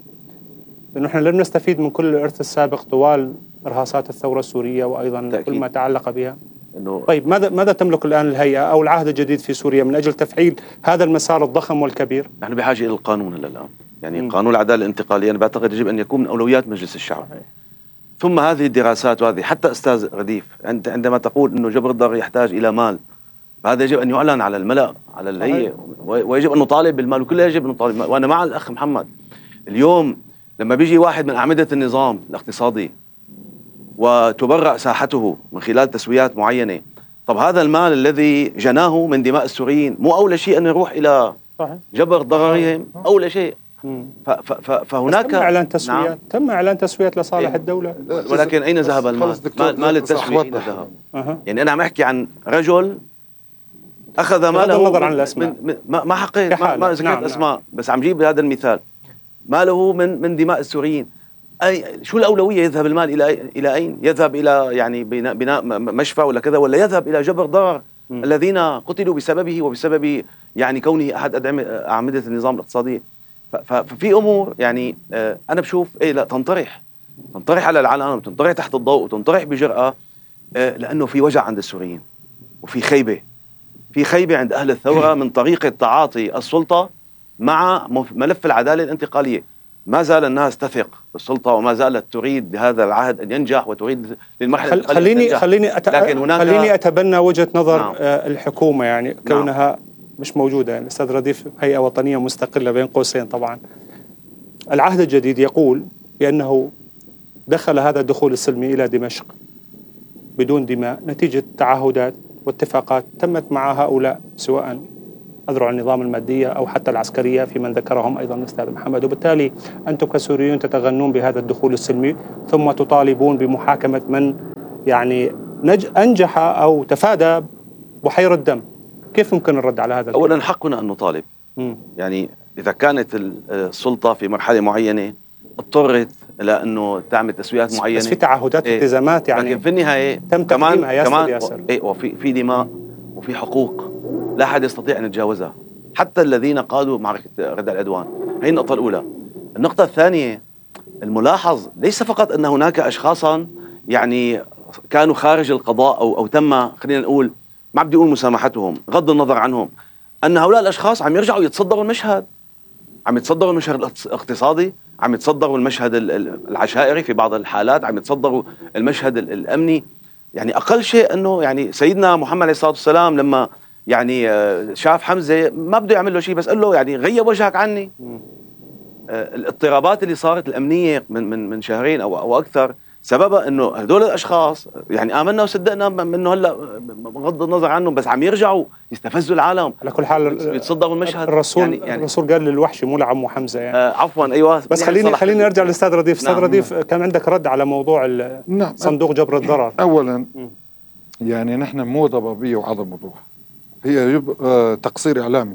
أنه نحن لم نستفيد من كل الإرث السابق طوال إرهاصات الثورة السورية وأيضا تأكيد. كل ما تعلق بها؟ إنه طيب ماذا ماذا تملك الآن الهيئة أو العهد الجديد في سوريا من أجل تفعيل هذا المسار الضخم والكبير؟ نحن بحاجة إلى القانون الآن، يعني م. قانون العدالة الانتقالية أنا بعتقد يجب أن يكون من أولويات مجلس الشعب. ثم هذه الدراسات، وهذه حتى أستاذ رديف أنت عندما تقول أنه جبر الضرر يحتاج إلى مال، هذا يجب أن يعلن على الملأ، على الهيئة، ويجب أن نطالب بالمال، وكلها يجب أن نطالب بالمال. وأنا مع الأخ محمد، اليوم لما بيجي واحد من أعمدة النظام الاقتصادي وتبرأ ساحته من خلال تسويات معينة، طب هذا المال الذي جناه من دماء السوريين مو أول شيء أن يروح إلى جبر ضررهم؟ أول شيء فهناك تم إعلان تسويات نعم. تم إعلان تسويات لصالح إيه. الدولة، ولكن أين ذهب المال؟ مال التسوية أين ذهب؟ أه. يعني أنا عم أحكي عن رجل أخذ ماله، بغض النظر عن الأسماء، من ما ما حقيت ما, ما ذكرت نعم أسماء نعم. بس عم جيب هذا المثال، ماله من من دماء السوريين. أي شو الأولوية؟ يذهب المال إلى إلى أين؟ يذهب إلى يعني بناء, بناء مشفى ولا كذا، ولا يذهب إلى جبر ضرر م. الذين قتلوا بسببه وبسبب يعني كونه أحد أعمدة النظام الاقتصادي. ففي أمور يعني أنا بشوف إيه لا تنطرح تنطرح على العالم وتنطرح تحت الضوء وتنطرح بجرأة، لأنه في وجع عند السوريين وفي خيبة في خيبة عند أهل الثورة من طريقة تعاطي السلطة مع ملف العدالة الانتقالية. ما زال الناس تثق بالسلطة وما زالت تريد بهذا العهد أن ينجح وتريد للمرحلة خل خليني خليني أت... لكن هناك خليني أتبنى وجهة نظر نعم. الحكومة يعني كونها نعم. مش موجودة. يعني الأستاذ رديف هيئة وطنية مستقلة بين قوسين طبعا. العهد الجديد يقول بأنه دخل هذا الدخول السلمي إلى دمشق بدون دماء نتيجة تعهدات واتفاقات تمت مع هؤلاء سواء أذرع النظام المادية أو حتى العسكرية في من ذكرهم أيضا الأستاذ محمد. وبالتالي أنتم كسوريون تتغنون بهذا الدخول السلمي ثم تطالبون بمحاكمة من يعني نج أنجح أو تفادى بحيرة الدم. كيف ممكن الرد على هذا؟ أولا حقنا أن نطالب. م. يعني إذا كانت السلطة في مرحلة معينة اضطرت إلى أنه تعمل تسويات معينة بس في تعهدات إيه والتزامات يعني لكن في النهاية تم تقديمها ياسر كمان ياسر. إيه وفي في دماء وفي حقوق لا أحد يستطيع أن يتجاوزها حتى الذين قادوا معركة ردع العدوان. هي النقطة الأولى. النقطة الثانية الملاحظ ليس فقط أن هناك أشخاصا يعني كانوا خارج القضاء أو أو تم خلينا نقول ما بدي أقول مسامحتهم غض النظر عنهم، أن هؤلاء الأشخاص عم يرجعوا يتصدروا المشهد، عم يتصدروا المشهد الاقتصادي، عم يتصدروا المشهد العشائري في بعض الحالات، عم يتصدروا المشهد الأمني. يعني أقل شيء أنه يعني سيدنا محمد عليه الصلاة والسلام لما يعني شاف حمزة ما بده يعمل له شيء بس قال له يعني غيب وجهك عني. الاضطرابات اللي صارت الأمنية من من من شهرين أو أو أكثر سببها إنه هذول الأشخاص يعني آمنا وصدقنا منه هلا بغض النظر عنهم بس عم يرجعوا يستفزوا العالم. على كل حال يتصدروا المشهد. الرسول يعني يعني الرسول قال للوحش مو لعمه حمزة يعني. آه عفوا أيوة. بس خليني خليني أرجع للأستاذ رديف. أستاذ نعم. رديف كان عندك رد على موضوع نعم. صندوق جبر الضرر. أولا يعني نحن مو ضبابية وعدم وضوح، هي يب... آه تقصير إعلامي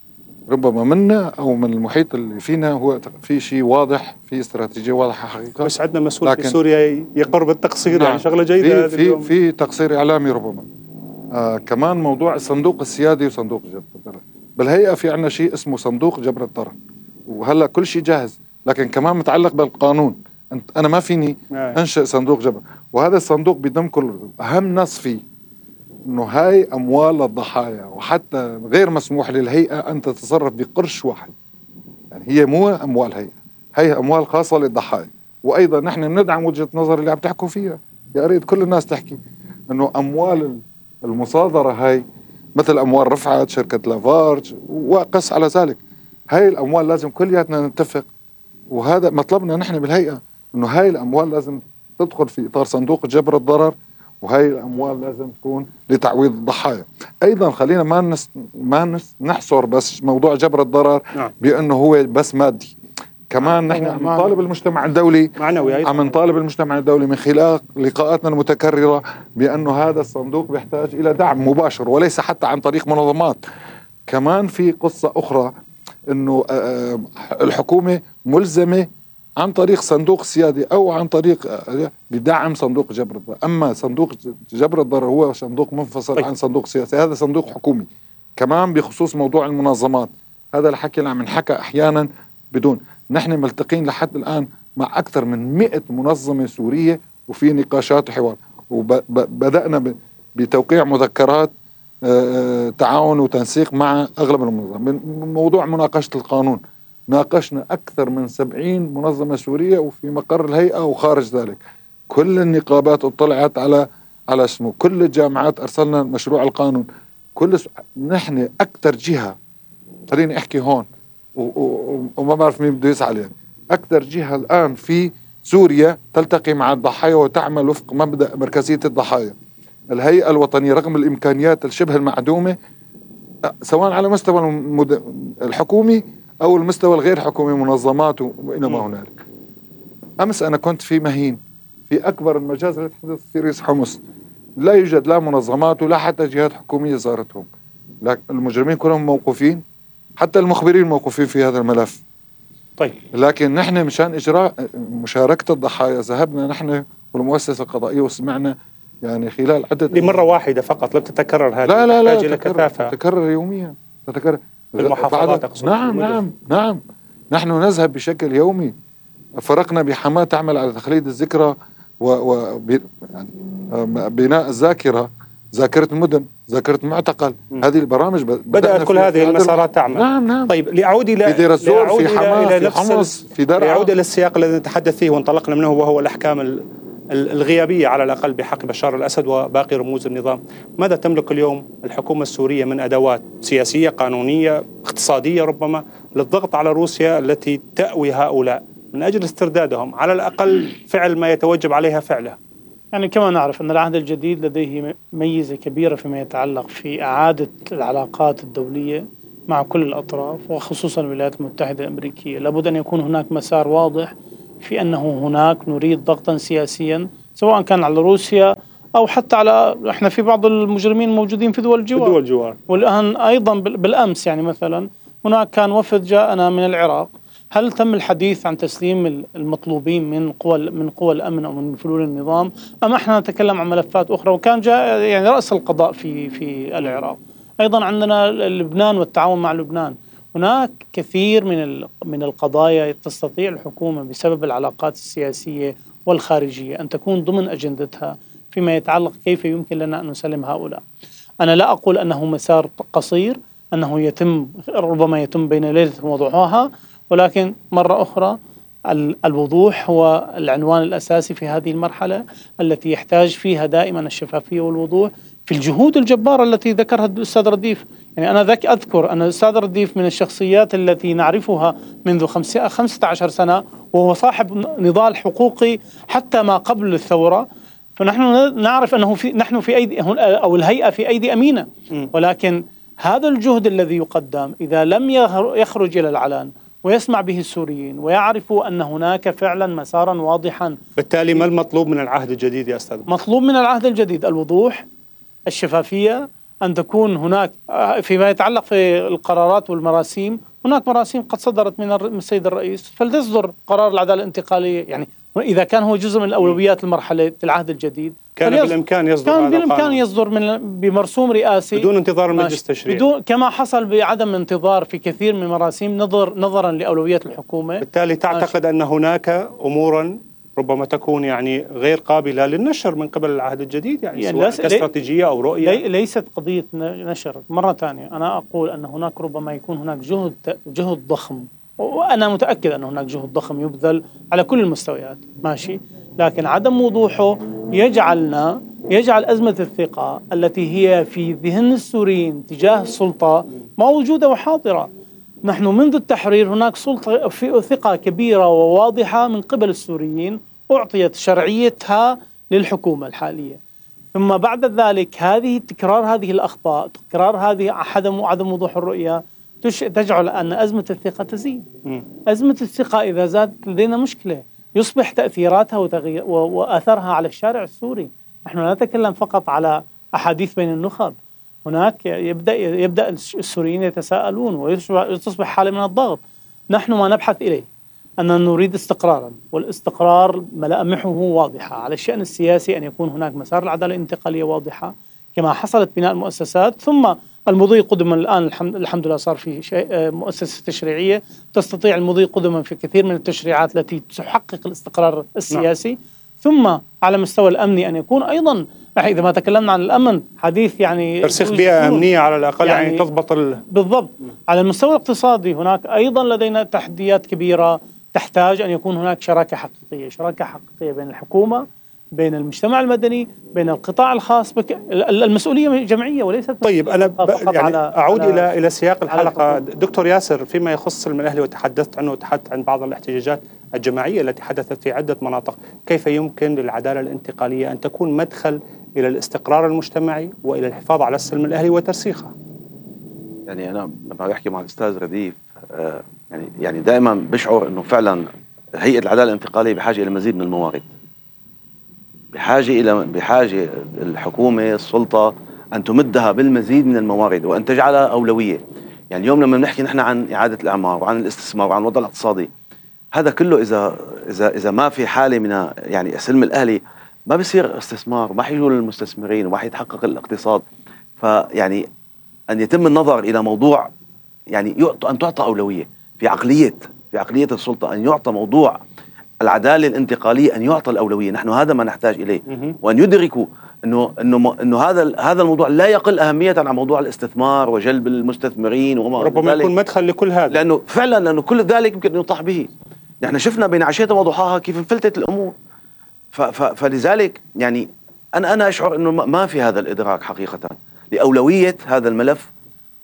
ربما منا أو من المحيط اللي فينا. هو في شيء واضح، في استراتيجية واضحة حقيقة. بس عندنا مسؤول في سوريا يقر بالتقصير نعم. يعني شغلة جيدة. في في, في تقصير إعلامي ربما. آه كمان موضوع الصندوق السيادي وصندوق جبر الضرر. بالهيئة في عندنا شيء اسمه صندوق جبر الضرر وهلا كل شيء جاهز، لكن كمان متعلق بالقانون. أنا ما فيني أنشئ صندوق جبر، وهذا الصندوق بيضم كل أهم نص فيه إنه هاي أموال الضحايا، وحتى غير مسموح للهيئة أن تتصرف بقرش واحد. يعني هي مو أموال هيئة، هي أموال خاصة للضحايا. وأيضا نحن بندعم وجهة نظر اللي عم تحكوا فيها، يا ريت كل الناس تحكي إنه أموال المصادرة هاي مثل أموال رفعت شركة لافارج وقس على ذلك، هاي الأموال لازم كلياتنا نتفق. وهذا مطلبنا نحن بالهيئة، إنه هاي الأموال لازم تدخل في إطار صندوق جبر الضرر، وهي الأموال لازم تكون لتعويض الضحايا. أيضا خلينا ما نس ما نس نحصر بس موضوع جبر الضرر نعم. بأنه هو بس مادي. كمان نحن عم نطالب المجتمع الدولي عم نطالب المجتمع الدولي من خلال لقاءاتنا المتكررة بأنه هذا الصندوق بيحتاج إلى دعم مباشر وليس حتى عن طريق منظمات. كمان في قصة أخرى إنه الحكومة ملزمة عن طريق صندوق سيادي أو عن طريق بدعم صندوق جبر الضرر. أما صندوق جبر الضرر هو صندوق منفصل طيب. عن صندوق سياسي، هذا صندوق حكومي. كمان بخصوص موضوع المنظمات، هذا الحكي اللي عم نحكى أحيانا بدون، نحن ملتقين لحد الآن مع أكثر من مئة منظمة سورية وفي نقاشات وحوار، وبدأنا بتوقيع مذكرات تعاون وتنسيق مع أغلب المنظمات. من موضوع مناقشة القانون ناقشنا أكثر من سبعين منظمة سورية وفي مقر الهيئة وخارج ذلك. كل النقابات اطلعت على على اسمه، كل الجامعات أرسلنا مشروع القانون. كل س... نحن أكثر جهة، خليني أحكي هون و... و... وما بعرف مين بده يزعل، يعني أكثر جهة الآن في سوريا تلتقي مع الضحايا وتعمل وفق مبدأ مركزية الضحايا. الهيئة الوطنية رغم الإمكانيات الشبه المعدومة سواء على مستوى المد... الحكومي أو المستوى الغير حكومي منظمات وإنما هنالك. أمس أنا كنت في مهين في أكبر المجازر التي تحدث في ريس حمص، لا يوجد لا منظمات ولا حتى جهات حكومية زارتهم، لكن المجرمين كلهم موقوفين، حتى المخبرين موقوفين في هذا الملف. طيب لكن نحن مشان إجراء مشاركة الضحايا ذهبنا نحن والمؤسسة القضائية وسمعنا يعني خلال عدة لمرة واحدة فقط، لم تتكرر هذه؟ لا لا لا تحتاج إلى كثافة تتكرر يوميا، تتكرر في المحافظات أقصد. نعم نعم نعم نحن نذهب بشكل يومي. فرقنا بحماة تعمل على تخليد الذكرى و, و يعني بناء الذاكرة، ذاكرة المدن، ذاكرة المعتقل. م. هذه البرامج بدأت كل هذه المسارات تعمل. نعم نعم. طيب لأعود إلى في دير الزور، لأعود في حماة، إلى في حمص، في درعا. لأعود إلى السياق الذي نتحدث فيه وانطلقنا منه، وهو الأحكام الغيابية على الأقل بحق بشار الأسد وباقي رموز النظام. ماذا تملك اليوم الحكومة السورية من أدوات سياسية، قانونية، اقتصادية ربما، للضغط على روسيا التي تأوي هؤلاء من أجل استردادهم، على الأقل فعل ما يتوجب عليها فعله؟ يعني كما نعرف أن العهد الجديد لديه ميزة كبيرة فيما يتعلق في إعادة العلاقات الدولية مع كل الأطراف وخصوصا الولايات المتحدة الأمريكية. لابد أن يكون هناك مسار واضح في أنه هناك نريد ضغطا سياسيا، سواء كان على روسيا أو حتى على، إحنا في بعض المجرمين موجودين في دول الجوار, دول الجوار. والآن أيضا بالأمس يعني مثلا هناك كان وفد جاءنا من العراق. هل تم الحديث عن تسليم المطلوبين من قوى من قوى الامن او من فلول النظام، ام احنا نتكلم عن ملفات اخرى؟ وكان جاء يعني راس القضاء في في العراق. ايضا عندنا لبنان والتعاون مع لبنان. هناك كثير من من القضايا تستطيع الحكومه بسبب العلاقات السياسيه والخارجيه ان تكون ضمن اجندتها فيما يتعلق كيف يمكن لنا ان نسلم هؤلاء. انا لا اقول انه مسار قصير، انه يتم ربما يتم بين ليله وضحاها، ولكن مرة أخرى الوضوح هو العنوان الأساسي في هذه المرحلة التي يحتاج فيها دائما الشفافية والوضوح في الجهود الجبارة التي ذكرها الأستاذ رديف. يعني أنا ذاك أذكر أن الأستاذ رديف من الشخصيات التي نعرفها منذ خمسة عشر سنة، وهو صاحب نضال حقوقي حتى ما قبل الثورة. فنحن نعرف أنه في نحن في أيدي أو الهيئة في أيدي أمينة، ولكن هذا الجهد الذي يقدم إذا لم يخرج إلى العلن ويسمع به السوريين ويعرفوا أن هناك فعلا مسارا واضحا. بالتالي ما المطلوب من العهد الجديد يا أستاذ؟ مطلوب من العهد الجديد الوضوح، الشفافية، أن تكون هناك فيما يتعلق في القرارات والمراسيم. هناك مراسيم قد صدرت من السيد الرئيس، فلتصدر قرار العدالة الانتقالية. يعني إذا كان هو جزء من الأولويات المرحلة العهد الجديد كان بالإمكان يصدر كان بالإمكان يصدر من بمرسوم رئاسي بدون انتظار المجلس التشريعي، بدون كما حصل بعدم انتظار في كثير من المراسيم نظر نظرا لأولويات الحكومة. بالتالي تعتقد أن هناك أمورا ربما تكون يعني غير قابلة للنشر من قبل العهد الجديد، يعني, يعني سواء كاستراتيجية أو رؤية؟ لي ليست قضية نشر. مرة ثانية أنا أقول أن هناك ربما يكون هناك جهد جهد ضخم، وأنا متأكد أن هناك جهد ضخم يبذل على كل المستويات، ماشي، لكن عدم وضوحه يجعلنا يجعل أزمة الثقة التي هي في ذهن السوريين تجاه السلطة موجودة وحاضرة. نحن منذ التحرير هناك سلطة في ثقة كبيرة وواضحة من قبل السوريين أعطيت شرعيتها للحكومة الحالية، ثم بعد ذلك هذه تكرار هذه الأخطاء، تكرار هذه عدم عدم وضوح الرؤية تجعل أن أزمة الثقة تزيد. م. أزمة الثقة إذا زادت لدينا مشكلة، يصبح تأثيراتها وتغيير وأثرها على الشارع السوري. نحن لا نتكلم فقط على أحاديث بين النخب، هناك يبدأ يبدأ السوريين يتساءلون وتصبح حالة من الضغط. نحن ما نبحث إليه أننا نريد استقرارا، والاستقرار ملامحه واضحة. على الشأن السياسي أن يكون هناك مسار العدالة الانتقالية واضحة كما حصلت بناء المؤسسات، ثم المضي قدما. الآن الحمد لله صار في شيء مؤسسة تشريعية تستطيع المضي قدما في كثير من التشريعات التي تحقق الاستقرار السياسي. نعم. ثم على مستوى الأمني أن يكون أيضا، إذا ما تكلمنا عن الأمن حديث يعني ترسيخ بيئة أمنية على الأقل، يعني, يعني تضبط ال... بالضبط. على المستوى الاقتصادي هناك أيضا لدينا تحديات كبيرة تحتاج أن يكون هناك شراكة حقيقية، شراكة حقيقية بين الحكومة، بين المجتمع المدني، بين القطاع الخاص. بك... المسؤولية جمعية وليست. طيب أنا ب... يعني على أعود على إلى إلى سياق الحلقة. دكتور ياسر، فيما يخص السلم الأهلي وتحدثت عنه وتحدثت عن بعض الاحتجاجات الجماعية التي حدثت في عدة مناطق، كيف يمكن للعدالة الانتقالية أن تكون مدخل إلى الاستقرار المجتمعي وإلى الحفاظ على السلم الأهلي وترسيخه؟ يعني أنا لما بحكي مع الأستاذ رديف يعني يعني دائما بشعر انه فعلا هيئه العداله الانتقاليه بحاجه الى مزيد من الموارد، بحاجه الى بحاجه الحكومه السلطه ان تمدها بالمزيد من الموارد وان تجعلها اولويه. يعني اليوم لما بنحكي نحن عن اعاده الاعمار وعن الاستثمار وعن الوضع الاقتصادي، هذا كله اذا اذا اذا ما في حاله من يعني السلم الاهلي ما بيصير استثمار، ما حيجوا المستثمرين وما حيتحقق الاقتصاد. فيعني ان يتم النظر الى موضوع يعني يعطى ان تعطى اولويه في عقليه في عقليه السلطه، ان يعطى موضوع العداله الانتقاليه ان يعطى الاولويه. نحن هذا ما نحتاج اليه، وان يدركوا انه انه انه هذا هذا الموضوع لا يقل اهميه عن موضوع الاستثمار وجلب المستثمرين وما ربما يكون مدخل لكل هذا، لانه فعلا لانه كل ذلك يمكن ان يطاح به. نحن شفنا بين عشية وضحاها كيف انفلتت الامور. فلذلك يعني انا انا اشعر انه ما في هذا الادراك حقيقه لاولويه هذا الملف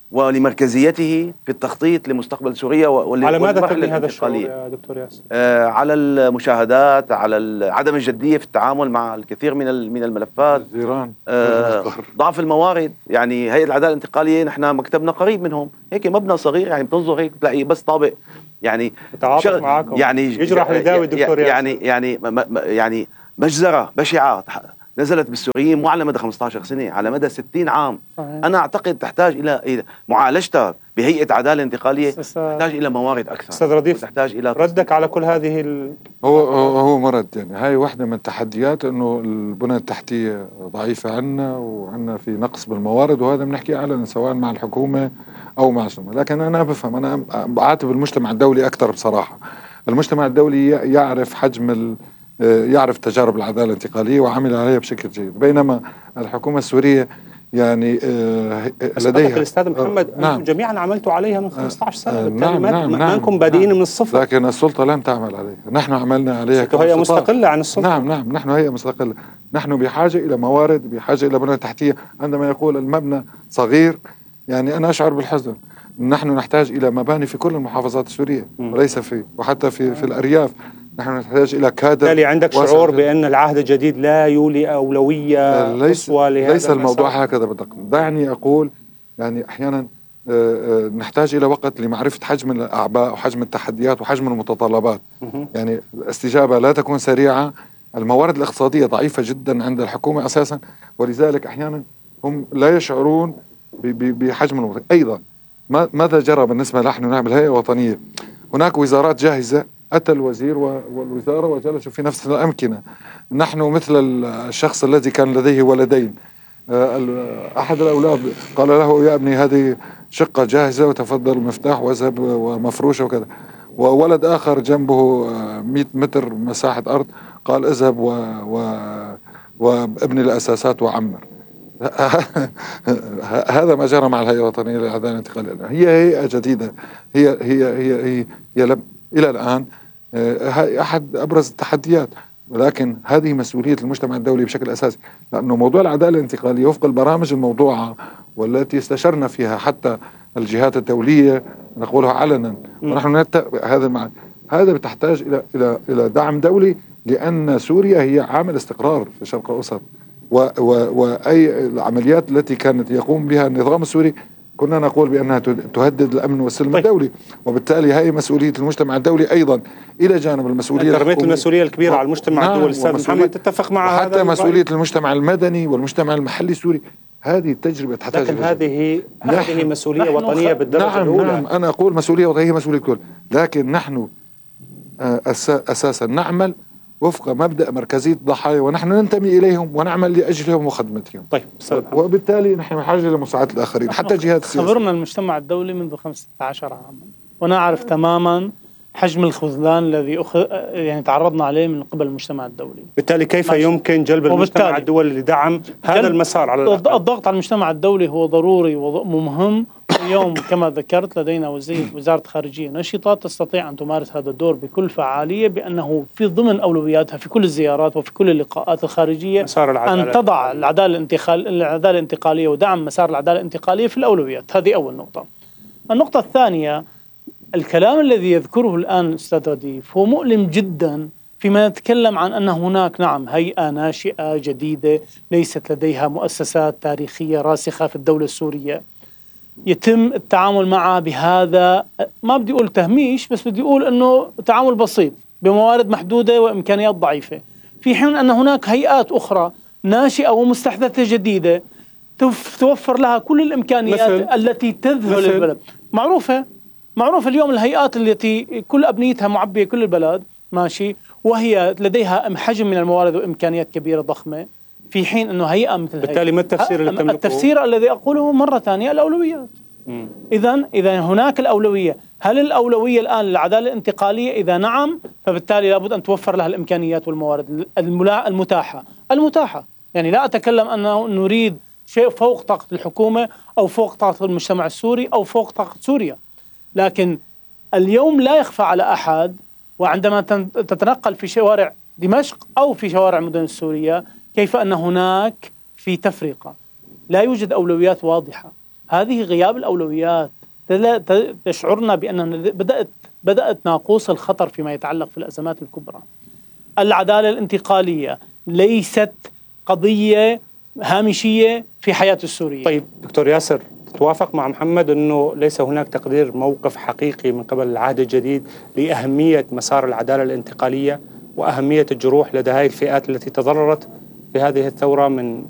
ولمركزيته في التخطيط لمستقبل سوريا. على ماذا تبني هذا الشعور يا دكتور ياسر؟ آه على المشاهدات، على عدم الجديه في التعامل مع الكثير من من الملفات، الجيران، آه ضعف الموارد. يعني هيئه العداله الانتقاليه نحن مكتبنا قريب منهم، هيك مبنى صغير يعني بتنظر هيك بتلاقي بس طابق يعني يتعاطف معاكم، يعني يجرح ويداوي الدكتور ياسر. يعني يعني يعني مجزره بشعه نزلت بالسوريين مو على مدى خمسة عشر سنة، على مدى ستين عام. صحيح. أنا أعتقد تحتاج إلى معالجتها بهيئة عدالة انتقالية، تحتاج إلى موارد أكثر. أستاذ رديف، تحتاج إلى ردك على كل هذه ال... هو هو مرد. يعني هاي واحدة من التحديات، إنه البنى التحتية ضعيفة عنا وعنا في نقص بالموارد، وهذا بنحكي علنا سواء مع الحكومة أو مع السلطة. لكن أنا بفهم، أنا بعاتب المجتمع الدولي أكثر بصراحة. المجتمع الدولي يعرف حجم ال يعرف تجارب العدالة الانتقالية وعمل عليها بشكل جيد، بينما الحكومة السورية يعني لديها الأستاذ محمد آه نعم جميعا عملتوا عليها من خمسة عشر سنة. آه نعم ما نعم ما انكم بادئين نعم من الصفر، لكن السلطة لم تعمل عليها، نحن عملنا عليها. هي مستقلة عن السلطة. نعم نعم نحن هي مستقلة. نحن بحاجة إلى موارد، بحاجة إلى بنية تحتية. عندما يقول المبنى صغير يعني أنا أشعر بالحزن. نحن نحتاج إلى مباني في كل المحافظات السورية وليس في وحتى في في الأرياف. نحن نحتاج إلى كادر. بالتالي عندك شعور بأن العهد الجديد لا يولي أولوية قصوى لهذا ليس الموضوع هكذا بدقة. دعني أقول يعني أحيانا نحتاج إلى وقت لمعرفة حجم الأعباء وحجم التحديات وحجم المتطلبات. يعني الاستجابة لا تكون سريعة. الموارد الاقتصادية ضعيفة جدا عند الحكومة أساسا، ولذلك أحيانا هم لا يشعرون بحجم الموارد. أيضا ماذا جرى بالنسبة نحن نعمل هيئة وطنية؟ هناك وزارات جاهزة، أتى الوزير والوزارة وجلسوا في نفس الأمكنة. نحن مثل الشخص الذي كان لديه ولدين، أحد الأولاد قال له يا ابني هذه شقة جاهزة وتفضل المفتاح واذهب ومفروشة وكذا، وولد آخر جنبه مئة متر مساحة أرض قال اذهب و... و... وابني الأساسات وعمر. هذا ما جرى مع الهيئة الوطنية للعدالة الانتقالية. هي هيئة جديدة، هي هي هي هي, هي لم إلى الآن أحد أبرز التحديات، ولكن هذه مسؤولية المجتمع الدولي بشكل أساسي، لأنه موضوع العدالة الانتقالية وفق البرامج الموضوعة والتي استشرنا فيها حتى الجهات الدولية نقولها علنا، ونحن هذا المعنى هذا بتحتاج إلى إلى إلى دعم دولي، لأن سوريا هي عامل استقرار في الشرق الأوسط، وأي العمليات التي كانت يقوم بها النظام السوري كنا نقول بأنها تهدد الأمن والسلم طيب. الدولي، وبالتالي هي مسؤولية المجتمع الدولي أيضا إلى جانب المسؤولية. أنت رميت المسؤولية الكبيرة على المجتمع نعم الدولي. أستاذ محمد تتفق مع هذا؟ حتى مسؤولية المجتمع المدني والمجتمع المحلي السوري. هذه التجربة تحتاج، لكن هذه هذه مسؤولية وطنية بالدرجة نعم الأولى. نعم أنا أقول مسؤولية وطنية، مسؤولية كل، لكن نحن أساسا نعمل وفق مبدأ مركزية الضحايا، ونحن ننتمي إليهم ونعمل لأجلهم وخدمتهم. طيب وبالتالي نحن بحاجة لمساعدة الآخرين حتى جهات السياسة. خبرنا المجتمع الدولي منذ خمسة عشر عاما ونعرف تماما حجم الخذلان الذي أخ... يعني تعرضنا عليه من قبل المجتمع الدولي. بالتالي كيف ماشي. يمكن جلب المجتمع الدولي لدعم هذا المسار على الأقل؟ الضغط على المجتمع الدولي هو ضروري ومهم. اليوم كما ذكرت لدينا وزير وزارة خارجية نشطة تستطيع أن تمارس هذا الدور بكل فعالية، بأنه في ضمن أولوياتها في كل الزيارات وفي كل اللقاءات الخارجية أن تضع العدالة الانتقال العدالة الانتقالية ودعم مسار العدالة الانتقالية في الأولويات. هذه أول نقطة. النقطة الثانية، الكلام الذي يذكره الآن أستاذ رديف هو مؤلم جدا فيما يتكلم عن أن هناك نعم هيئة ناشئة جديدة ليست لديها مؤسسات تاريخية راسخة في الدولة السورية. يتم التعامل معها بهذا، ما بدي أقول تهميش، بس بدي أقول أنه تعامل بسيط بموارد محدودة وإمكانيات ضعيفة، في حين أن هناك هيئات أخرى ناشئة ومستحدثة جديدة توفر لها كل الإمكانيات مثل التي تذهل البلد. معروفة معروفة اليوم الهيئات التي كل أبنيتها معبية كل البلد ماشي، وهي لديها حجم من الموارد وإمكانيات كبيرة ضخمة، في حين أنه هيئة مثل بالتالي ما التفسير اللي تملكه؟ التفسير الذي أقوله مرة ثانية الأولويات. إذا إذا هناك الأولوية، هل الأولوية الآن للعدالة الانتقالية؟ إذا نعم، فبالتالي لابد أن توفر لها الإمكانيات والموارد المتاحة المتاحة يعني لا أتكلم أنه نريد شيء فوق طاقة الحكومة أو فوق طاقة المجتمع السوري أو فوق طاقة سوريا، لكن اليوم لا يخفى على أحد، وعندما تتنقل في شوارع دمشق أو في شوارع المدن السورية، كيف أن هناك في تفرقة، لا يوجد أولويات واضحة. هذه غياب الأولويات تشعرنا بأن بدأت بدأت ناقوس الخطر فيما يتعلق في الأزمات الكبرى. العدالة الانتقالية ليست قضية هامشية في حياة السورية. طيب دكتور ياسر، تتوافق مع محمد أنه ليس هناك تقدير موقف حقيقي من قبل العهد الجديد لأهمية مسار العدالة الانتقالية وأهمية الجروح لدى هذه الفئات التي تضررت في هذه الثورة من